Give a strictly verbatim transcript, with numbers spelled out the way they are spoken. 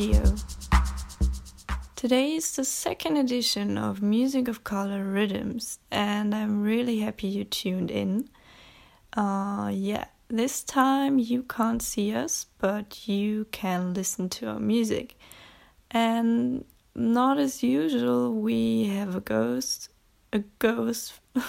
Radio. Today is the second edition of Music of Color Rhythms, and I'm really happy you tuned in. Uh, yeah, this time you can't see us, but you can listen to our music. And not as usual, we have a ghost, a ghost